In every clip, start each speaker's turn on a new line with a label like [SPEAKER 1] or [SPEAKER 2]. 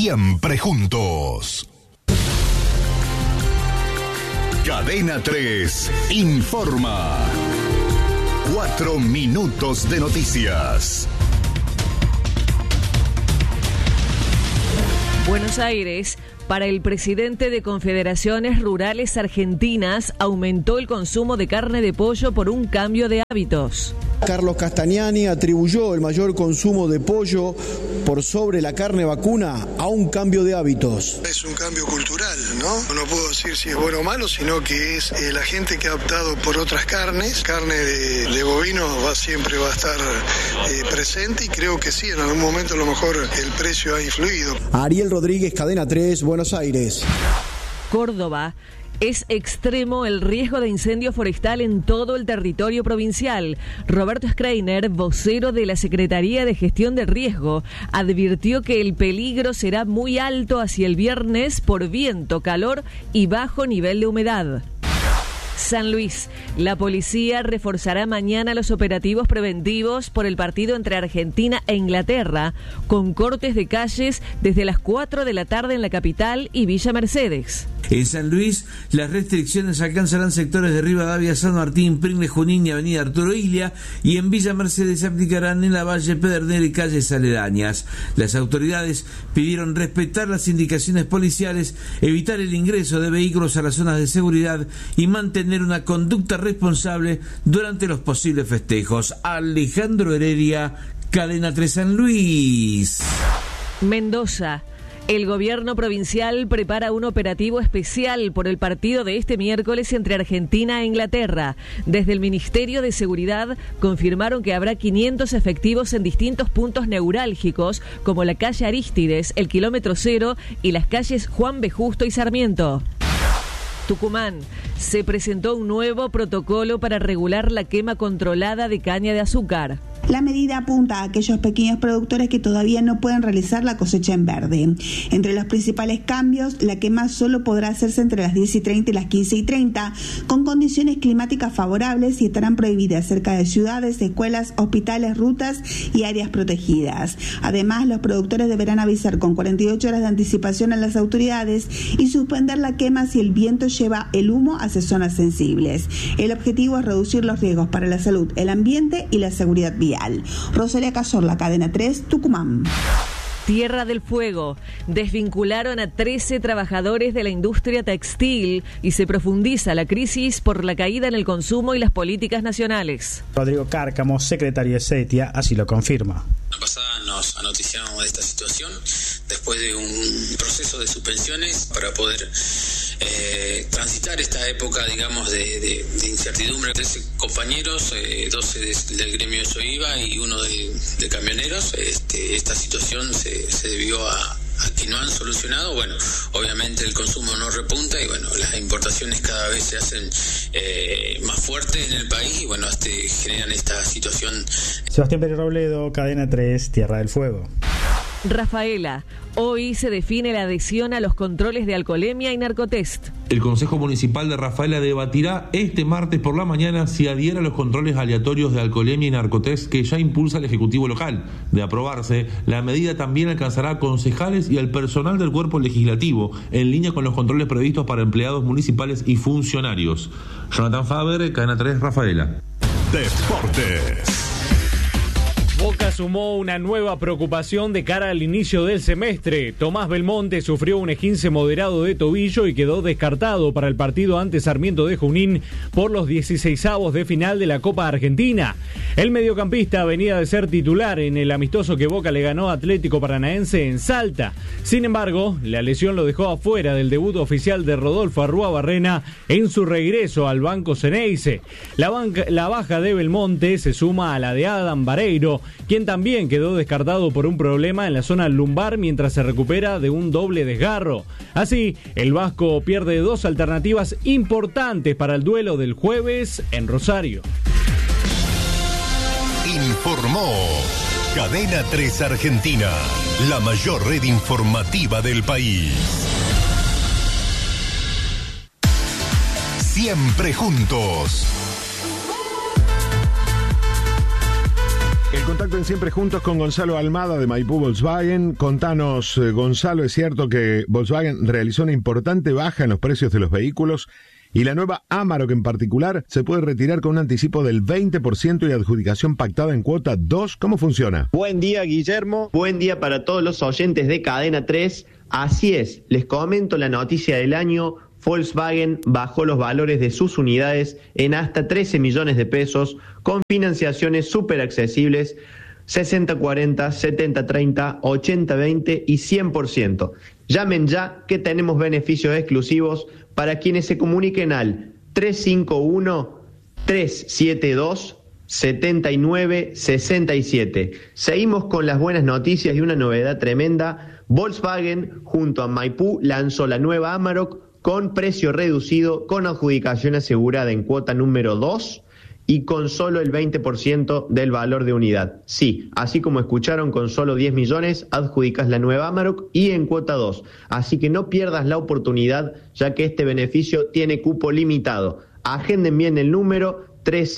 [SPEAKER 1] Siempre juntos. Cadena 3 informa. 4 minutos de noticias.
[SPEAKER 2] Buenos Aires. Para el presidente de Confederaciones Rurales Argentinas, aumentó el consumo de carne de pollo por un cambio de hábitos.
[SPEAKER 3] Carlos Castagnani atribuyó el mayor consumo de pollo por sobre la carne vacuna a un cambio de hábitos.
[SPEAKER 4] Es un cambio cultural, ¿no? No puedo decir si es bueno o malo, sino que es la gente que ha optado por otras carnes. Carne de bovino siempre va a estar presente y creo que sí, en algún momento a lo mejor el precio ha influido.
[SPEAKER 3] Ariel Rodríguez, Cadena 3, Buenos Aires.
[SPEAKER 2] Córdoba. Es extremo el riesgo de incendio forestal en todo el territorio provincial. Roberto Schreiner, vocero de la Secretaría de Gestión del Riesgo, advirtió que el peligro será muy alto hacia el viernes por viento, calor y bajo nivel de humedad. San Luis. La policía reforzará mañana los operativos preventivos por el partido entre Argentina e Inglaterra, con cortes de calles desde las 4 de la tarde en la capital y Villa Mercedes.
[SPEAKER 5] En San Luis, las restricciones alcanzarán sectores de Rivadavia, San Martín, Pringles Junín y Avenida Arturo Illia, y en Villa Mercedes se aplicarán en la Valle, Pedernera y calles aledañas. Las autoridades pidieron respetar las indicaciones policiales, evitar el ingreso de vehículos a las zonas de seguridad y mantener una conducta responsable durante los posibles festejos. Alejandro Heredia, Cadena 3 San Luis.
[SPEAKER 2] Mendoza. El gobierno provincial prepara un operativo especial por el partido de este miércoles entre Argentina e Inglaterra. Desde el Ministerio de Seguridad confirmaron que habrá 500 efectivos en distintos puntos neurálgicos, como la calle Arístides, el kilómetro 0 y las calles Juan B. Justo y Sarmiento. Tucumán. Se presentó un nuevo protocolo para regular la quema controlada de caña de azúcar.
[SPEAKER 6] La medida apunta a aquellos pequeños productores que todavía no pueden realizar la cosecha en verde. Entre los principales cambios, la quema solo podrá hacerse entre las 10:30 y las 15:30, con condiciones climáticas favorables, y estarán prohibidas cerca de ciudades, escuelas, hospitales, rutas y áreas protegidas. Además, los productores deberán avisar con 48 horas de anticipación a las autoridades y suspender la quema si el viento lleva el humo hacia zonas sensibles. El objetivo es reducir los riesgos para la salud, el ambiente y la seguridad vial. Rosalía Cazorla, Cadena 3, Tucumán.
[SPEAKER 2] Tierra del Fuego. Desvincularon a 13 trabajadores de la industria textil y se profundiza la crisis por la caída en el consumo y las políticas nacionales.
[SPEAKER 7] Rodrigo Cárcamo, secretario de SETIA, así lo confirma.
[SPEAKER 8] La pasada nos anoticiamos de esta situación después de un proceso de suspensiones para poder transitar esta época, digamos, de incertidumbre. 13 compañeros, 12 del gremio de SOIVA y uno de camioneros. Esta situación se debió a que no han solucionado. Bueno, obviamente el consumo no repunta y bueno, las importaciones cada vez se hacen más fuertes en el país y bueno, generan esta situación.
[SPEAKER 7] Sebastián Pérez Robledo, Cadena 3, Tierra del Fuego.
[SPEAKER 2] Rafaela. Hoy se define la adhesión a los controles de alcoholemia y narcotest.
[SPEAKER 9] El Consejo Municipal de Rafaela debatirá este martes por la mañana si adhiere a los controles aleatorios de alcoholemia y narcotest que ya impulsa el Ejecutivo local. De aprobarse, la medida también alcanzará a concejales y al personal del cuerpo legislativo, en línea con los controles previstos para empleados municipales y funcionarios. Jonathan Faber, Cadena 3, Rafaela.
[SPEAKER 1] Deportes.
[SPEAKER 10] Boca sumó una nueva preocupación de cara al inicio del semestre. Tomás Belmonte sufrió un esguince moderado de tobillo y quedó descartado para el partido ante Sarmiento de Junín por los 16avos de final de la Copa Argentina. El mediocampista venía de ser titular en el amistoso que Boca le ganó a Atlético Paranaense en Salta. Sin embargo, la lesión lo dejó afuera del debut oficial de Rodolfo Arrúa-Barrena en su regreso al Banco Ceneice. La baja de Belmonte se suma a la de Adam Vareiro, quien también quedó descartado por un problema en la zona lumbar mientras se recupera de un doble desgarro. Así, el vasco pierde 2 alternativas importantes para el duelo del jueves en Rosario.
[SPEAKER 1] Informó Cadena 3 Argentina, la mayor red informativa del país. Siempre juntos.
[SPEAKER 11] El contacto en Siempre Juntos con Gonzalo Almada de Maipú Volkswagen. Contanos, Gonzalo, ¿es cierto que Volkswagen realizó una importante baja en los precios de los vehículos y la nueva Amarok en particular se puede retirar con un anticipo del 20% y adjudicación pactada en cuota 2? ¿Cómo funciona?
[SPEAKER 12] Buen día, Guillermo. Buen día para todos los oyentes de Cadena 3. Así es, les comento la noticia del año. Volkswagen bajó los valores de sus unidades en hasta 13 millones de pesos con financiaciones súper accesibles, 60-40, 70-30, 80-20 y 100%. Llamen ya que tenemos beneficios exclusivos para quienes se comuniquen al 351-372-7967. Seguimos con las buenas noticias y una novedad tremenda. Volkswagen junto a Maipú lanzó la nueva Amarok con precio reducido, con adjudicación asegurada en cuota número 2 y con solo el 20% del valor de unidad. Sí, así como escucharon, con solo 10 millones adjudicas la nueva Amarok y en cuota 2. Así que no pierdas la oportunidad, ya que este beneficio tiene cupo limitado. Agenden bien el número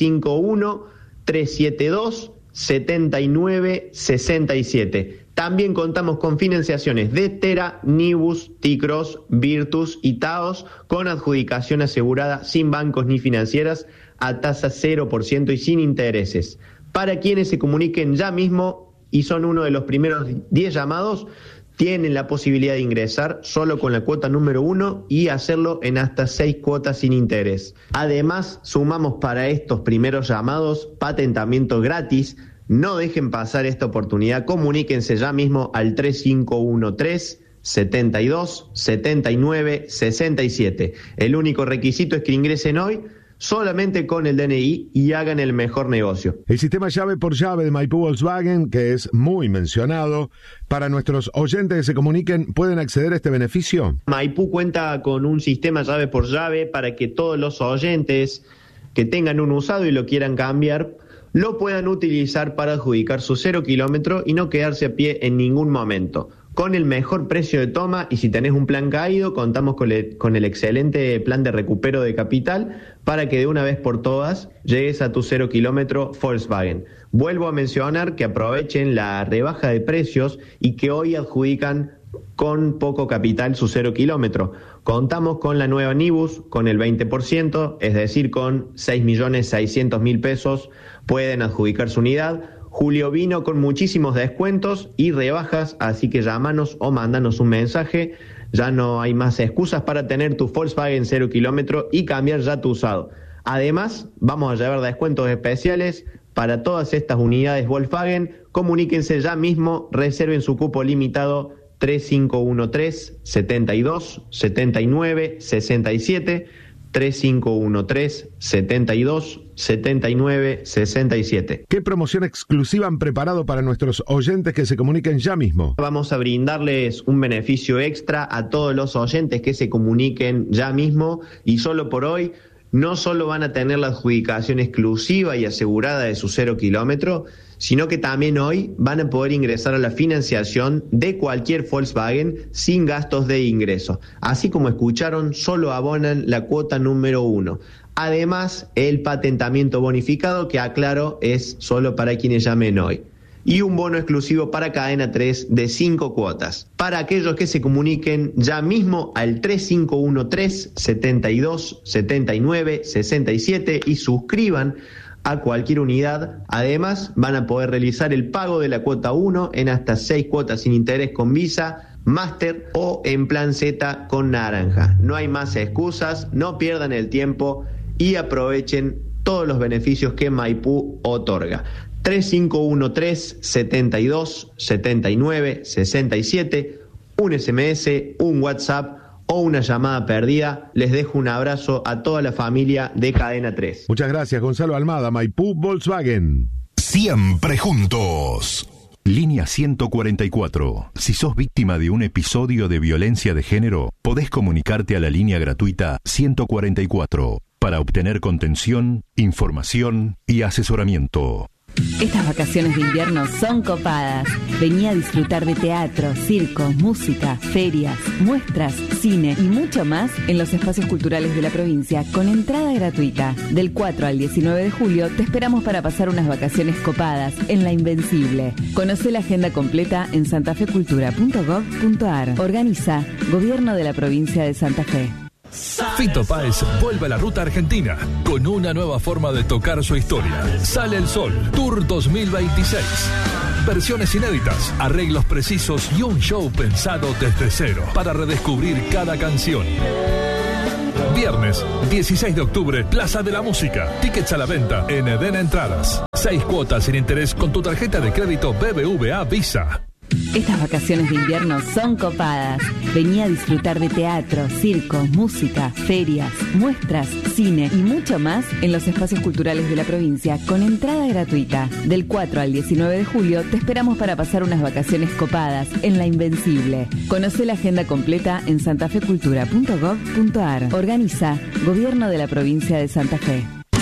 [SPEAKER 12] 351-372-7967. También contamos con financiaciones de Tera, Nibus, T-Cross, Virtus y Taos con adjudicación asegurada sin bancos ni financieras a tasa 0% y sin intereses. Para quienes se comuniquen ya mismo y son uno de los primeros 10 llamados, tienen la posibilidad de ingresar solo con la cuota número 1 y hacerlo en hasta 6 cuotas sin interés. Además, sumamos para estos primeros llamados patentamiento gratis. No dejen pasar esta oportunidad, comuníquense ya mismo al 3513-72-79-67. El único requisito es que ingresen hoy solamente con el DNI y hagan el mejor negocio.
[SPEAKER 11] El sistema llave por llave de Maipú Volkswagen, que es muy mencionado, para nuestros oyentes que se comuniquen, ¿pueden acceder a este beneficio?
[SPEAKER 12] Maipú cuenta con un sistema llave por llave para que todos los oyentes que tengan un usado y lo quieran cambiar lo puedan utilizar para adjudicar su 0 kilómetro y no quedarse a pie en ningún momento. Con el mejor precio de toma, y si tenés un plan caído, contamos con el excelente plan de recupero de capital para que de una vez por todas llegues a tu 0 kilómetro Volkswagen. Vuelvo a mencionar que aprovechen la rebaja de precios y que hoy adjudican con poco capital su 0 kilómetro. Contamos con la nueva Nibus con el 20%, es decir, con 6.600.000 pesos pueden adjudicar su unidad. Julio vino con muchísimos descuentos y rebajas, así que llámanos o mándanos un mensaje. Ya no hay más excusas para tener tu Volkswagen 0 kilómetro y cambiar ya tu usado. Además, vamos a llevar descuentos especiales para todas estas unidades Volkswagen. Comuníquense ya mismo, reserven su cupo limitado 3513-72-79-67, 3513-72-79-67.
[SPEAKER 11] ¿Qué promoción exclusiva han preparado para nuestros oyentes que se comuniquen ya mismo?
[SPEAKER 12] Vamos a brindarles un beneficio extra a todos los oyentes que se comuniquen ya mismo, y solo por hoy no solo van a tener la adjudicación exclusiva y asegurada de su 0 kilómetro, sino que también hoy van a poder ingresar a la financiación de cualquier Volkswagen sin gastos de ingreso. Así como escucharon, solo abonan la cuota número 1. Además, el patentamiento bonificado, que aclaro, es solo para quienes llamen hoy. Y un bono exclusivo para Cadena 3 de 5 cuotas. Para aquellos que se comuniquen ya mismo al 3513-72-79-67 y suscriban a cualquier unidad. Además, van a poder realizar el pago de la cuota 1 en hasta 6 cuotas sin interés con Visa, Master o en plan Z con naranja. No hay más excusas, no pierdan el tiempo y aprovechen todos los beneficios que Maipú otorga. 3513-72-79-67, un SMS, un WhatsApp o una llamada perdida. Les dejo un abrazo a toda la familia de Cadena 3.
[SPEAKER 11] Muchas gracias, Gonzalo Almada, Maipú Volkswagen.
[SPEAKER 1] Siempre juntos.
[SPEAKER 13] Línea 144. Si sos víctima de un episodio de violencia de género, podés comunicarte a la línea gratuita 144 para obtener contención, información y asesoramiento.
[SPEAKER 14] Estas vacaciones de invierno son copadas. Vení a disfrutar de teatro, circo, música, ferias, muestras, cine y mucho más en los espacios culturales de la provincia con entrada gratuita. Del 4 al 19 de julio te esperamos para pasar unas vacaciones copadas en La Invencible. Conoce la agenda completa en santafecultura.gov.ar. Organiza Gobierno de la Provincia de Santa Fe.
[SPEAKER 15] Fito Páez vuelve a la ruta argentina con una nueva forma de tocar su historia. Sale el Sol, Tour 2026. Versiones inéditas, arreglos precisos y un show pensado desde cero para redescubrir cada canción. Viernes 16 de octubre, Plaza de la Música. Tickets a la venta en Edena Entradas. 6 cuotas sin interés con tu tarjeta de crédito BBVA Visa.
[SPEAKER 14] Estas vacaciones de invierno son copadas. Vení a disfrutar de teatro, circo, música, ferias, muestras, cine y mucho más en los espacios culturales de la provincia con entrada gratuita. Del 4 al 19 de julio te esperamos para pasar unas vacaciones copadas en La Invencible. Conoce la agenda completa en santafecultura.gov.ar. Organiza Gobierno de la Provincia de Santa Fe.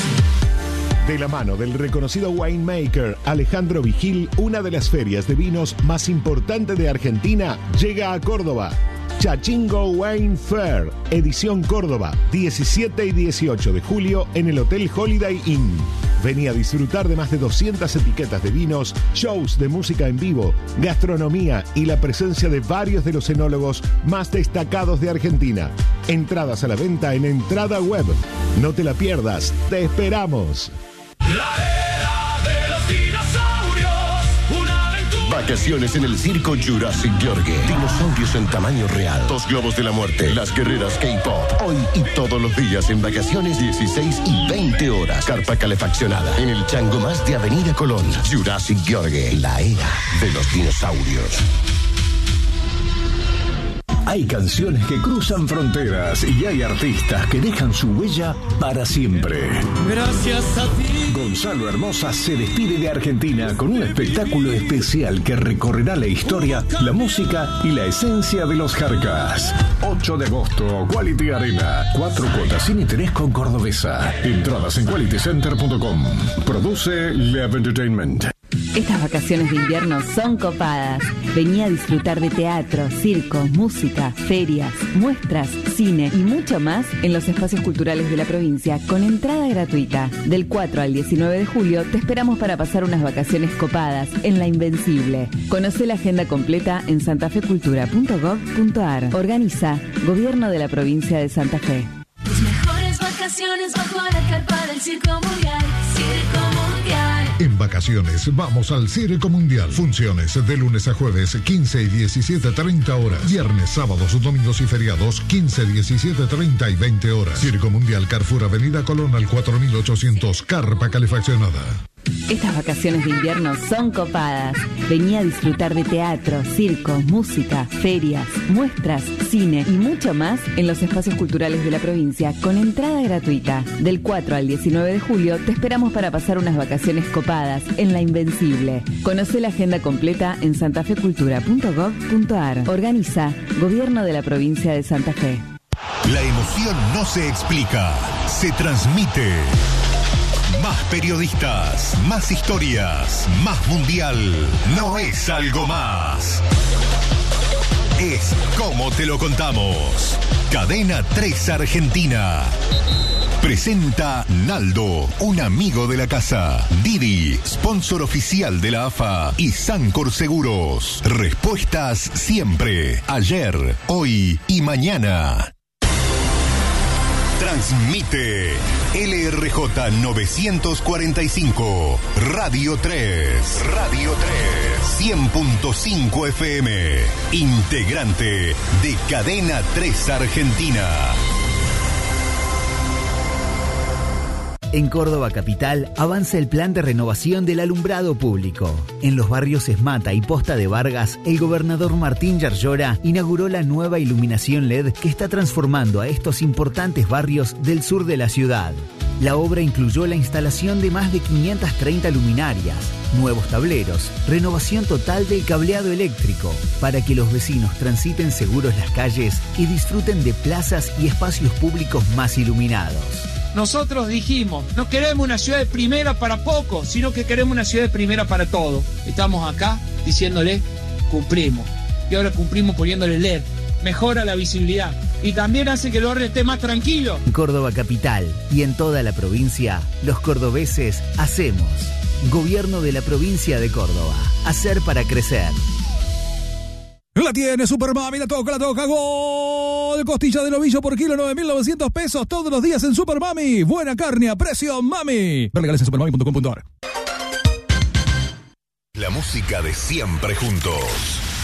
[SPEAKER 11] De la mano del reconocido winemaker Alejandro Vigil, una de las ferias de vinos más importantes de Argentina llega a Córdoba. Chachingo Wine Fair, edición Córdoba, 17 y 18 de julio en el Hotel Holiday Inn. Vení a disfrutar de más de 200 etiquetas de vinos, shows de música en vivo, gastronomía y la presencia de varios de los enólogos más destacados de Argentina. Entradas a la venta en Entrada Web. No te la pierdas, te esperamos.
[SPEAKER 1] La era de los dinosaurios, una aventura. Vacaciones en el circo Jurassic Yorgue. Dinosaurios en tamaño real. 2 globos de la muerte. Las guerreras K-pop. Hoy y todos los días en vacaciones 16 y 20 horas. Carpa calefaccionada. En el Chango Más de Avenida Colón. Jurassic Yorgue. La era de los dinosaurios.
[SPEAKER 16] Hay canciones que cruzan fronteras y hay artistas que dejan su huella para siempre.
[SPEAKER 17] Gracias a ti.
[SPEAKER 16] Gonzalo Hermosa se despide de Argentina con un espectáculo especial que recorrerá la historia, la música y la esencia de los Jarcas. 8 de agosto, Quality Arena. 4 cuotas sin interés con Cordobesa. Entradas en qualitycenter.com. Produce Lev Entertainment.
[SPEAKER 14] Estas vacaciones de invierno son copadas. Vení a disfrutar de teatro, circo, música, ferias, muestras, cine y mucho más en los espacios culturales de la provincia con entrada gratuita. Del 4 al 19 de julio te esperamos para pasar unas vacaciones copadas en La Invencible. Conoce la agenda completa en santafecultura.gov.ar. Organiza Gobierno de la Provincia de Santa Fe.
[SPEAKER 17] Tus mejores vacaciones bajo la carpa del Circo Mundial. Circo Mundial.
[SPEAKER 18] En vacaciones vamos al Circo Mundial. Funciones de lunes a jueves 15 y 17:30 horas. Viernes, sábados, domingos y feriados 15, 17:30 y 20 horas. Circo Mundial, Carrefour Avenida Colón al 4800. Carpa calefaccionada.
[SPEAKER 14] Estas vacaciones de invierno son copadas. Vení a disfrutar de teatro, circo, música, ferias, muestras, cine y mucho más en los espacios culturales de la provincia con entrada gratuita. Del 4 al 19 de julio te esperamos para pasar unas vacaciones copadas en La Invencible. Conoce la agenda completa en santafecultura.gov.ar. Organiza Gobierno de la Provincia de Santa Fe.
[SPEAKER 1] La emoción no se explica, se transmite. Más periodistas, más historias, más mundial. No es algo más. Es como te lo contamos. Cadena 3 Argentina. Presenta Naldo, un amigo de la casa. Didi, sponsor oficial de la AFA. Y Sancor Seguros. Respuestas siempre. Ayer, hoy y mañana. Transmite LRJ 945, Radio 3, Radio 3, 100.5 FM, integrante de Cadena 3 Argentina.
[SPEAKER 19] En Córdoba Capital avanza el plan de renovación del alumbrado público. En los barrios Esmata y Posta de Vargas, el gobernador Martín Yarlora inauguró la nueva iluminación LED que está transformando a estos importantes barrios del sur de la ciudad. La obra incluyó la instalación de más de 530 luminarias, nuevos tableros, renovación total del cableado eléctrico, para que los vecinos transiten seguros las calles y disfruten de plazas y espacios públicos más iluminados.
[SPEAKER 20] nosotros dijimos, no queremos una ciudad de primera para pocos, sino que queremos una ciudad de primera para todos. Estamos acá diciéndole, cumplimos. Y ahora cumplimos poniéndole LED. Mejora la visibilidad y también hace que el barrio esté más tranquilo.
[SPEAKER 19] En Córdoba capital y en toda la provincia, los cordobeses hacemos. Gobierno de la provincia de Córdoba. Hacer para crecer.
[SPEAKER 21] La tiene Supermami, la toca, gol. Costilla de novillo por kilo, 9.900 pesos todos los días en Supermami. Buena carne a precio, mami. Ver legales en supermami.com.ar.
[SPEAKER 1] La música de siempre juntos.